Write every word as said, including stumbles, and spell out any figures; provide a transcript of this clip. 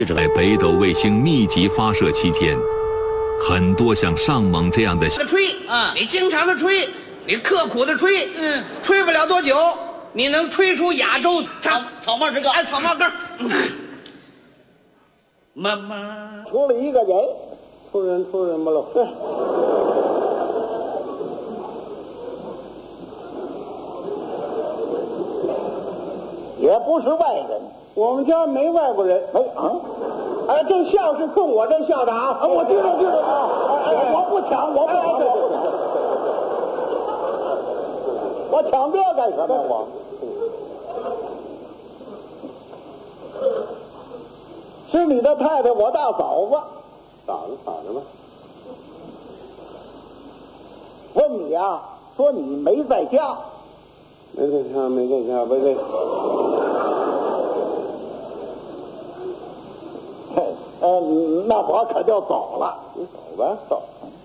在北斗卫星密集发射期间，很多像上猛这样的吹啊，你经常的吹，你刻苦的吹，嗯，吹不了多久，你能吹出亚洲草草帽之歌， 哎，草帽歌。妈妈， 除了一个人，出人出人不了。也不是外人，我们家没外国人。没啊？哎，这笑是冲我这笑的啊！我知道知道啊！我不抢，我不抢，我抢这干什么？我是你的太太，我大嫂子。嫂子嫂子吗？问你呀，说你没在家。没在家，没在家，没在。呃，那我可就走了。你走吧，走。